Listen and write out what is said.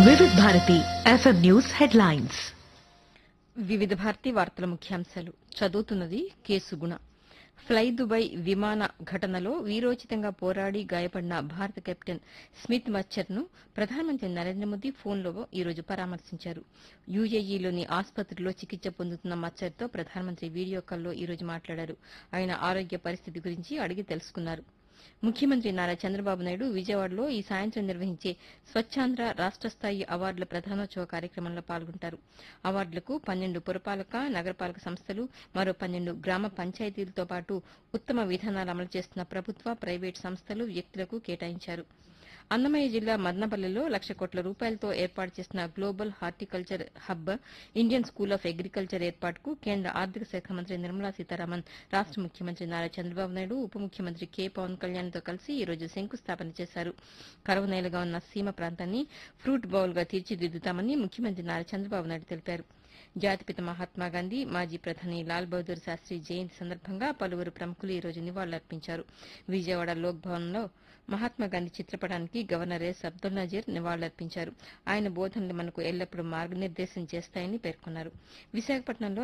వివిధ Bharati FM news headlines. వివిధ భారతి వార్తల ముఖ్యాంశాలు చదువుతున్నది కేసుగుణ. ఫ్లై దుబాయ్ విమాన ఘటనలో వీరోచితంగా పోరాడి గాయపడిన భారత కెప్టెన్ స్మిత్ మచ్చర్ను ప్రధానమంత్రి నరేంద్ర మోదీ ఫోన్లో ఈరోజు పరామర్శించారు. యూఏఈలోని ఆసుపత్రిలో చికిత్స పొందుతున్న మచ్చర్తో ప్రధానమంత్రి వీడియో కాల్లో ఈరోజు మాట్లాడారు. ఆయన ఆరోగ్య పరిస్థితి గురించి అడిగి తెలుసుకున్నారు. ముఖ్యమంత్రి నారా చంద్రబాబు నాయుడు విజయవాడలో ఈ సాయంత్రం నిర్వహించే స్వచ్ఛాంధ్ర రాష్ట స్థాయి అవార్డుల ప్రధానోత్సవ కార్యక్రమంలో పాల్గొంటారు. అవార్డులకు 12 పురపాలక, నగరపాలక సంస్థలు, మరో 12 గ్రామ పంచాయతీలతో పాటు ఉత్తమ విధానాలు అమలు చేస్తున్న ప్రభుత్వ, ప్రైవేటు సంస్థలు, వ్యక్తులకు కేటాయించారు. అన్నమయ్య జిల్లా మదనపల్లెలో 1,00,000 కోట్ల రూపాయలతో ఏర్పాటు చేసిన global horticulture hub, Indian school of agriculture ఏర్పాటుకు కేంద్ర ఆర్థిక శాఖ మంత్రి నిర్మలా సీతారామన్, రాష్ట ముఖ్యమంత్రి నారా చంద్రబాబు నాయుడు, ఉప ముఖ్యమంత్రి కె పవన్ కళ్యాణ్తో కలిసి ఈ రోజు శంకుస్థాపన చేశారు. కరువు నేలగా ఉన్న సీమ ప్రాంతాన్ని ఫ్రూట్ బౌల్గా తీర్చిదిద్దుతామని ముఖ్యమంత్రి నారా చంద్రబాబు నాయుడు తెలిపారు. జాతిపిత మహాత్మాగాంధీ, మాజీ ప్రధాని లాల్ బహదూర్ శాస్త్రి జయంతి సందర్భంగా పలువురు ప్రముఖులు ఈ రోజు నివాళులర్పించారు. విజయవాడ లోక్ భవన్లో మహాత్మాగాంధీ చిత్రపటానికి గవర్నర్ ఎస్ అబ్దుల్ నజీర్ నివాళులర్పించారు. ఆయన బోధనలు మనకు ఎల్లప్పుడూ మార్గనిర్దేశం చేస్తాయని పేర్కొన్నారు. విశాఖపట్నంలో